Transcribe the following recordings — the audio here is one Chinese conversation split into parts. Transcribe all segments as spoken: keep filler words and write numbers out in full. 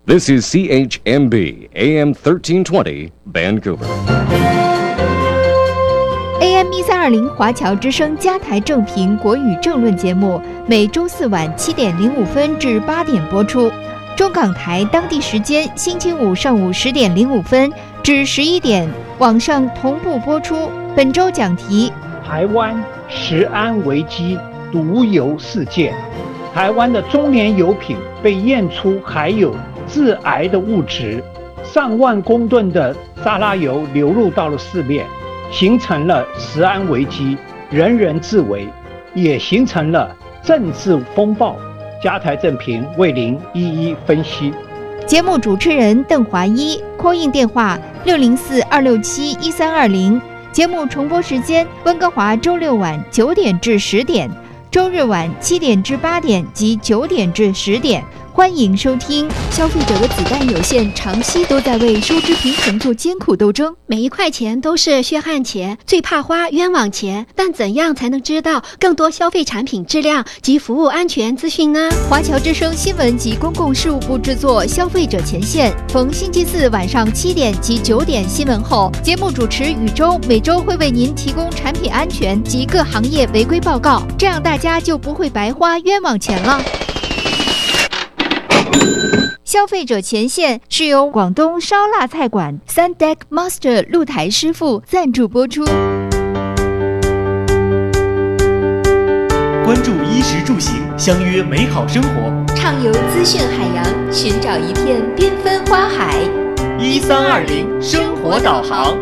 This is C H M B, A M thirteen twenty, Vancouver. A M 一三二零华侨之声加台正评国语政论节目，每周四晚七点零五分至八点播出。中港台当地时间星期五上午十点零五分至十一点，网上同步播出。本周讲题： 台湾食安危机毒油事件。台湾的中年油品被验出含有致癌的物质，上万公吨的沙拉油流入到了市面，形成了食安危机，人人自危，也形成了政治风暴。加台正评为您一一分析。 节目主持人邓华一 ，call in 电话六零四二六七一三二零。节目重播时间：温哥华周六晚九点至十点，周日晚七点至八点及九点至十点。欢迎收听。消费者的子弹有限，长期都在为收支平衡做艰苦斗争， 每一块钱都是血汗钱，最怕花冤枉钱。但怎样才能知道更多消费产品质量及服务安全资讯呢？ 华侨之声新闻及公共事务部制作《消费者前线》，逢星期四晚上七点及九点新闻后，节目主持宇宙每周会为您提供产品安全及各行业违规报告，这样大家就不会白花冤枉钱了。消费者前线是由广东烧腊菜馆 Sundeck Master 露台师傅赞助播出。 关注衣食住行，相约美好生活， 畅游资讯海洋，寻找一片缤纷花海。 一三二零生活导航。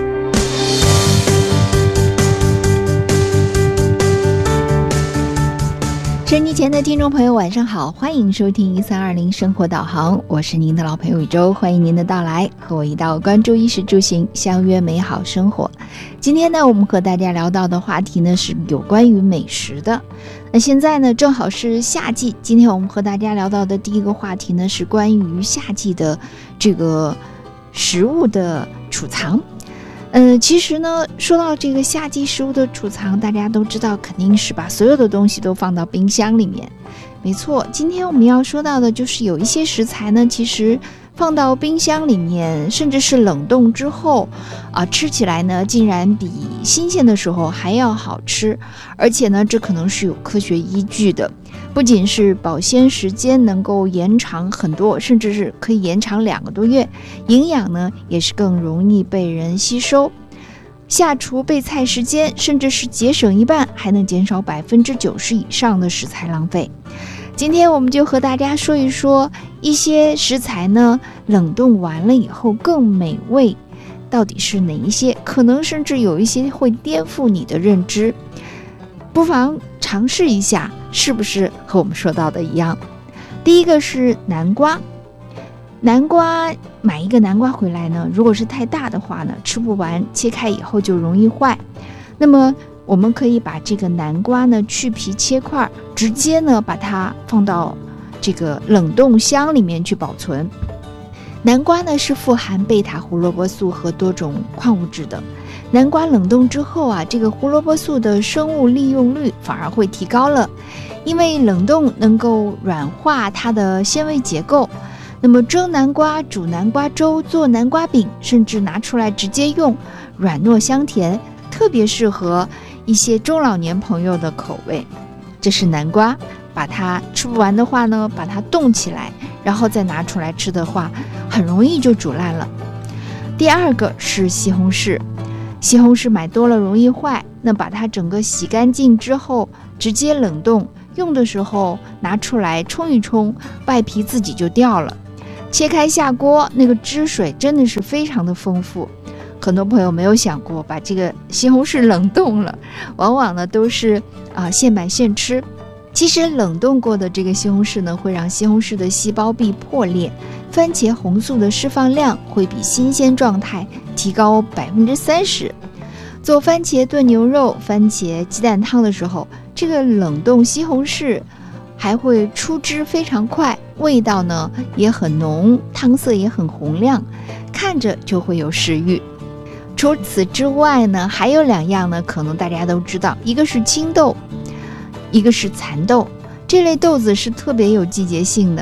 收音机前的听众朋友晚上好，欢迎收听一三二零生活导航，我是您的老朋友宇宙，欢迎您的到来，和我一道关注衣食住行，相约美好生活。今天呢，我们和大家聊到的话题呢是有关于美食的。那现在呢正好是夏季，今天我们和大家聊到的第一个话题呢是关于夏季的这个食物的储藏。呃，其实呢，说到这个夏季食物的储藏，大家都知道，肯定是把所有的东西都放到冰箱里面。没错，今天我们要说到的就是有一些食材呢，其实放到冰箱里面，甚至是冷冻之后，啊，吃起来呢，竟然比新鲜的时候还要好吃，而且呢，这可能是有科学依据的。不仅是保鲜时间能够延长很多，甚至是可以延长两个多月，营养呢也是更容易被人吸收。下厨备菜时间甚至是节省一半，还能减少百分之九十以上的食材浪费。今天我们就和大家说一说一些食材呢，冷冻完了以后更美味，到底是哪一些？可能甚至有一些会颠覆你的认知，不妨尝试一下，是不是和我们说到的一样？第一个是南瓜。南瓜买一个南瓜回来呢，如果是太大的话呢，吃不完，切开以后就容易坏。那么我们可以把这个南瓜呢去皮切块，直接呢把它放到这个冷冻箱里面去保存。南瓜呢是富含贝塔胡萝卜素和多种矿物质的。南瓜冷冻之后啊，这个胡萝卜素的生物利用率反而会提高了，因为冷冻能够软化它的纤维结构。那么蒸南瓜、煮南瓜粥、做南瓜饼，甚至拿出来直接用，软糯香甜，特别适合一些中老年朋友的口味。这是南瓜，把它吃不完的话呢，把它冻起来，然后再拿出来吃的话，很容易就煮烂了。第二个是西红柿。西红柿买多了容易坏，那把它整个洗干净之后直接冷冻，用的时候拿出来冲一冲，外皮自己就掉了。切开下锅，那个汁水真的是非常的丰富。很多朋友没有想过把这个西红柿冷冻了，往往呢都是啊、呃、现买现吃。其实冷冻过的这个西红柿呢，会让西红柿的细胞壁破裂，番茄红素的释放量会比新鲜状态提高百分之三十。做番茄炖牛肉、番茄鸡蛋汤的时候，这个冷冻西红柿还会出汁非常快，味道呢也很浓，汤色也很红亮，看着就会有食欲。除此之外呢，还有两样呢，可能大家都知道，一个是青豆，一个是蚕豆。这类豆子是特别有季节性的，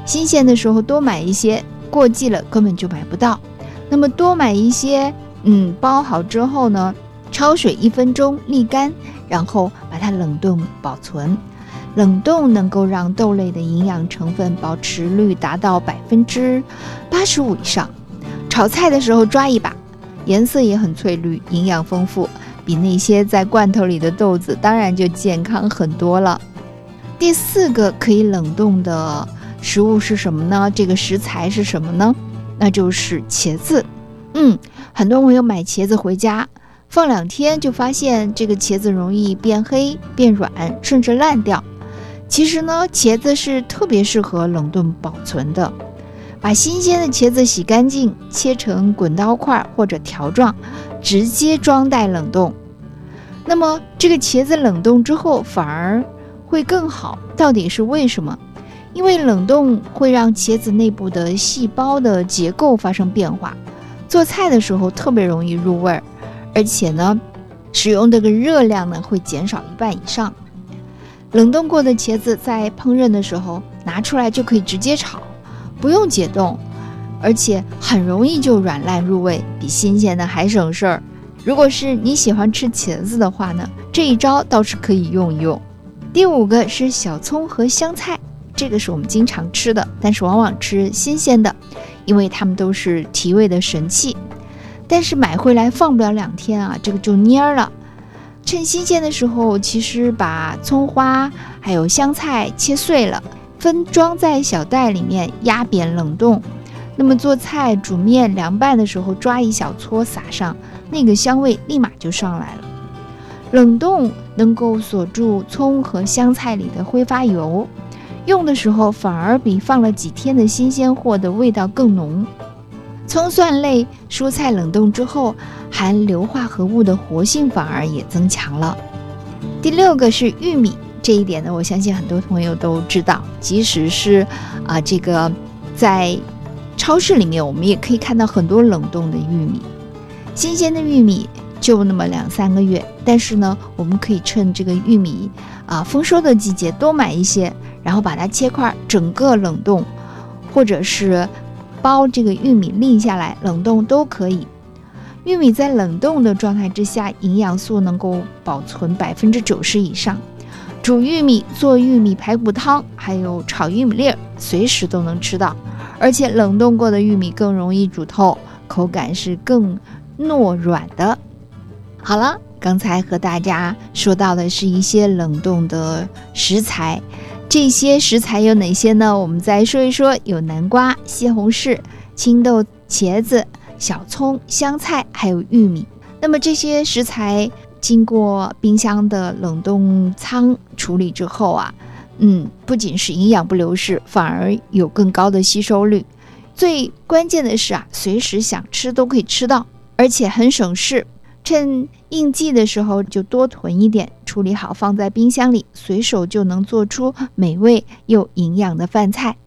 新鲜的时候多买一些，过季了根本就买不到。那么多买一些，嗯，包好之后呢，焯水一分钟沥干，然后把它冷冻保存。冷冻能够让豆类的营养成分保持率达到百分之八十五以上。炒菜的时候抓一把，颜色也很翠绿，营养丰富，比那些在罐头里的豆子当然就健康很多了。第四个可以冷冻的食物是什么呢？这个食材是什么呢？那就是茄子。嗯，很多朋友买茄子回家放两天，就发现这个茄子容易变黑、变软，甚至烂掉。其实呢，茄子是特别适合冷冻保存的。把新鲜的茄子洗干净，切成滚刀块或者条状，直接装袋冷冻。那么这个茄子冷冻之后反而会更好，到底是为什么？因为冷冻会让茄子内部的细胞的结构发生变化，做菜的时候特别容易入味儿，而且呢，使用这个热量呢会减少一半以上。冷冻过的茄子在烹饪的时候拿出来就可以直接炒，不用解冻，而且很容易就软烂入味，比新鲜的还省事儿。如果是你喜欢吃茄子的话呢，这一招倒是可以用一用。第五个是小葱和香菜，这个是我们经常吃的，但是往往吃新鲜的，因为它们都是提味的神器。但是买回来放不了两天啊，这个就蔫了。趁新鲜的时候，其实把葱花还有香菜切碎了，分装在小袋里面压扁冷冻。那么做菜煮面凉拌的时候抓一小撮撒上，那个香味立马就上来了。冷冻能够锁住葱和香菜里的挥发油，用的时候反而比放了几天的新鲜货的味道更浓。葱蒜类蔬菜冷冻之后，含硫化合物的活性反而也增强了。第六个是玉米，这一点呢，我相信很多朋友都知道，即使是啊、呃，这个在超市里面，我们也可以看到很多冷冻的玉米。新鲜的玉米就那么两三个月，但是呢，我们可以趁这个玉米啊、呃、丰收的季节多买一些，然后把它切块，整个冷冻，或者是包这个玉米粒下来冷冻都可以。玉米在冷冻的状态之下，营养素能够保存百分之九十以上。煮玉米、做玉米排骨汤，还有炒玉米粒儿，随时都能吃到。而且冷冻过的玉米更容易煮透，口感是更糯软的。好了，刚才和大家说到的是一些冷冻的食材。这些食材有哪些呢？我们再说一说，有南瓜、西红柿、青豆、茄子、小葱、香菜，还有玉米。那么这些食材经过冰箱的冷冻仓处理之后啊，嗯，不仅是营养不流失，反而有更高的吸收率。最关键的是啊，随时想吃都可以吃到，而且很省事。趁应季的时候就多囤一点，处理好放在冰箱里，随手就能做出美味又营养的饭菜。